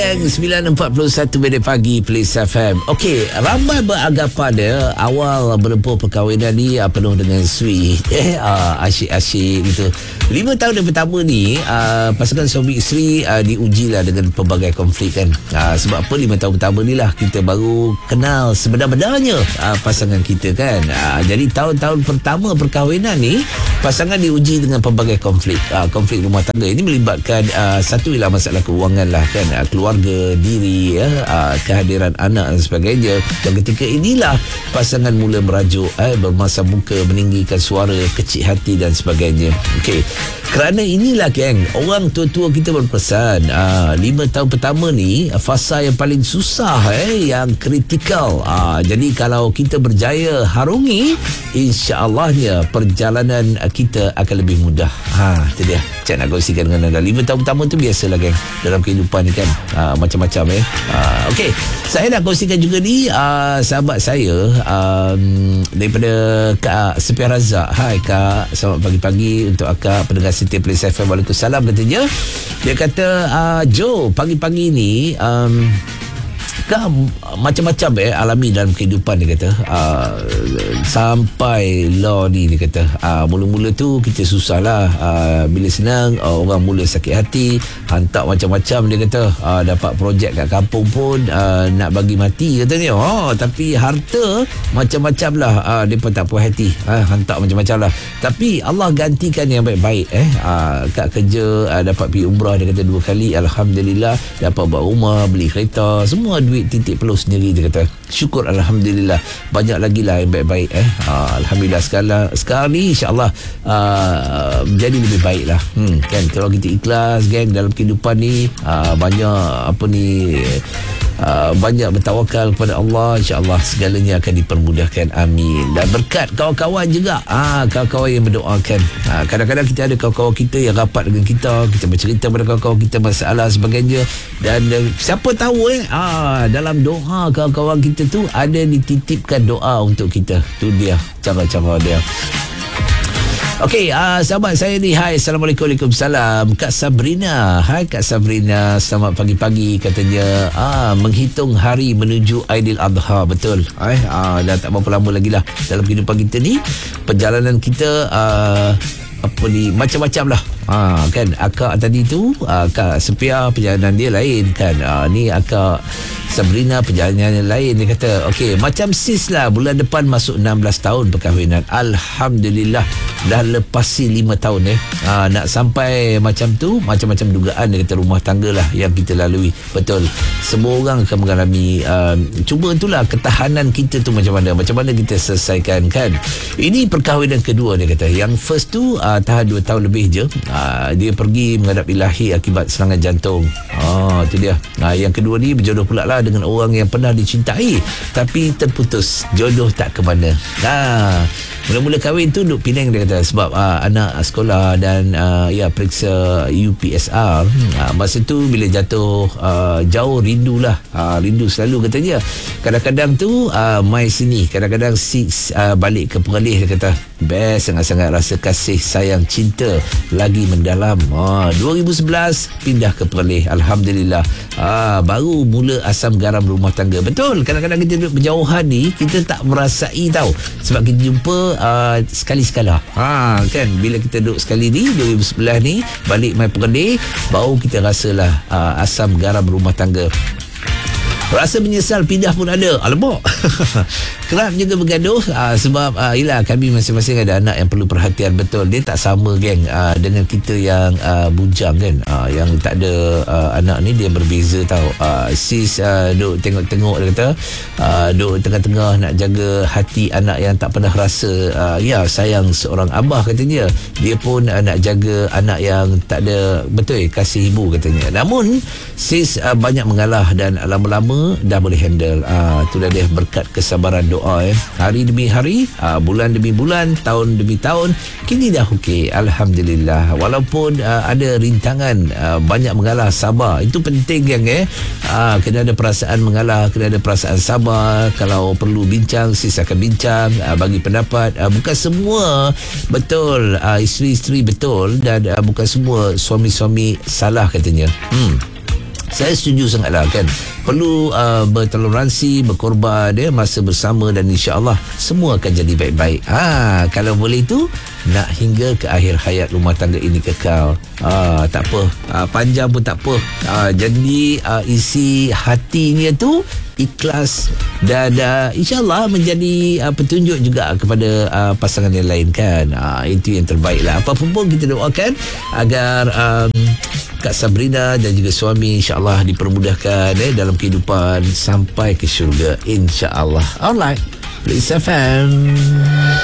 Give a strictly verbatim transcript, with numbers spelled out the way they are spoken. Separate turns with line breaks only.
sembilan empat puluh satu minit pagi Plus F M. Okey, ramai beranggapan dia awal menempuh perkahwinan ni uh, penuh dengan sweet, eh uh, asyik-asyik gitu. Lima tahun yang pertama ni uh, pasangan suami isteri uh, diujilah dengan pelbagai konflik kan. Uh, sebab apa lima tahun pertama ni lah kita baru kenal sebenar-benarnya uh, pasangan kita kan. Uh, jadi tahun-tahun pertama perkahwinan ni pasangan diuji dengan pelbagai konflik. Uh, konflik rumah tangga ini melibatkan uh, satu ialah masalah keuangan lah kan. Uh, keluarga, diri, ya, uh, kehadiran anak dan sebagainya. Dan ketika inilah pasangan mula merajuk, eh, bermasa muka, meninggikan suara, kecil hati dan sebagainya. Okey, kerana inilah geng, orang tua-tua kita berpesan, uh, lima tahun pertama ni fasa yang paling susah, eh, yang kritikal. Uh, jadi kalau kita berjaya harungi, insya-Allahnya perjalanan kita akan lebih mudah. Ha, itu dia. Cik nak kongsikan dengan anda. Lima tahun pertama tu biasalah geng dalam kehidupan ni kan. Uh, macam-macam eh. Uh, Okey, saya nak kongsikan juga ni uh, sahabat saya um, daripada Kak Sepiah Razak. Hai Kak, selamat pagi-pagi untuk akak pendengar setia Plus F M. Waalaikumsalam katanya. Dia kata uh, Jo, pagi-pagi ni um, Kak macam-macam eh alami dalam kehidupan, dia kata. Uh, sampai law ni, dia kata. Uh, mula-mula tu kita susah lah. Uh, bila senang, uh, orang mula sakit hati, hantar macam-macam, dia kata. Uh, dapat projek kat kampung pun uh, nak bagi mati katanya. Oh, tapi harta macam-macam lah. Uh, dia pun tak puas hati. Uh, hantar macam-macam lah. Tapi Allah gantikan yang baik-baik. Eh. Uh, Kak kerja, uh, dapat pergi umrah, dia kata dua kali. Alhamdulillah. Dapat buat rumah, beli kereta, semua duit titik peluh sendiri, dia kata. Syukur Alhamdulillah. Banyak lagi lah yang baik-baik eh. Uh, Alhamdulillah sekarang, sekarang ni insyaAllah uh, jadi lebih baik lah. Hmm, kan kalau kita ikhlas geng dalam kehidupan ni, uh, banyak apa ni Uh, banyak bertawakal kepada Allah, insya-Allah segalanya akan dipermudahkan. Amin. Dan berkat kawan-kawan juga, ah kawan-kawan yang mendoakan. Ah, kadang-kadang kita ada kawan-kawan kita yang rapat dengan kita, kita bercerita pada kawan-kawan kita masalah sebagainya, dan uh, siapa tahu eh ah dalam doa kawan-kawan kita tu ada dititipkan doa untuk kita. Tu dia cara-cara dia. Okey, uh, sahabat saya ni, hai, Assalamualaikum. Waalaikumsalam. Kak Sabrina. Hai Kak Sabrina, selamat pagi-pagi katanya. Ah, menghitung hari menuju Aidiladha. Betul. Hai, ah, dah tak berapa lama lagi lah dalam kehidupan kita ni. Perjalanan kita uh, apa ni macam-macam lah. Ha, kan akak tadi tu, uh, Kak Sepiah perjalanan dia lain kan. Uh, ni akak Sabrina perjalanan lain. Dia kata okey, macam sis lah, bulan depan masuk enam belas tahun perkahwinan. Alhamdulillah dah lepasi lima tahun eh. Uh, nak sampai macam tu, macam-macam dugaan, dia kata, rumah tangga lah yang kita lalui. Betul, semua orang akan mengalami. uh, Cuma itulah ketahanan kita tu macam mana, macam mana kita selesaikan kan. Ini perkahwinan kedua, dia kata. Yang first tu uh, tahan dua tahun lebih je. Uh, dia pergi menghadap ilahi akibat serangan jantung. Oh, tu dia. Uh, yang kedua ni berjodoh pula lah dengan orang yang pernah dicintai tapi terputus, jodoh tak ke mana. Nah, mula-mula kahwin tu duduk Penang, dia kata, sebab uh, anak sekolah dan uh, ya periksa U P S R. Uh, masa tu bila jatuh uh, jauh, rindulah. Uh, rindu selalu katanya. Kadang-kadang tu uh, mai sini, kadang-kadang six uh, balik ke Perlis, dia kata. Best sangat-sangat, rasa kasih sayang cinta lagi mendalam. Ah, dua ribu sebelas pindah ke Perlis. Alhamdulillah. Ah, baru mula asam garam rumah tangga. Betul, kadang-kadang kita duduk berjauhan ni, kita tak merasai tau. Sebab kita jumpa uh, sekali-sekala. Ha, kan, bila kita duduk sekali ni, dua ribu sebelas ni, balik mai Perlis, baru kita rasalah uh, asam garam rumah tangga. Rasa menyesal pindah pun ada. Alamak. Kerap juga bergaduh uh, sebab uh, yelah, kami masing-masing ada anak yang perlu perhatian. Betul, dia tak sama geng uh, dengan kita yang uh, bujang kan. Uh, yang tak ada uh, anak ni, dia berbeza tau. uh, Sis uh, duk tengok-tengok, dia kata, uh, duk tengah-tengah nak jaga hati anak yang tak pernah rasa uh, ya sayang seorang abah katanya. Dia pun uh, nak jaga anak yang tak ada betul kasih ibu katanya. Namun sis uh, banyak mengalah dan lama-lama dah boleh handle. Ah, tu dah dia berkat kesabaran doa eh. Hari demi hari, ah, bulan demi bulan, tahun demi tahun, kini dah okey. Alhamdulillah. Walaupun ah, ada rintangan, ah, banyak mengalah, sabar. Itu penting yang eh. Ah, kena ada perasaan mengalah, kena ada perasaan sabar. Kalau perlu bincang, sis akan bincang, ah, bagi pendapat. Ah, bukan semua betul, ah, isteri-isteri betul, dan ah, bukan semua suami-suami salah katanya. Hmm. Saya setuju sangatlah kan. Perlu uh, bertoleransi, berkorban ya, masa bersama, dan insya-Allah semua akan jadi baik-baik. Ha, kalau boleh tu nak hingga ke akhir hayat rumah tangga ini kekal. Ha, tak apa. Ha, panjang pun tak apa. Ha, jadi uh, isi hatinya tu ikhlas, dan uh, insya-Allah menjadi uh, petunjuk juga kepada uh, pasangan yang lain kan. Uh, itu yang terbaik lah. Apa pun kita doakan agar um, Kak Sabrina dan juga suami insya-Allah dipermudahkan eh, dalam kehidupan sampai ke syurga insya-Allah. Alright, Please F M.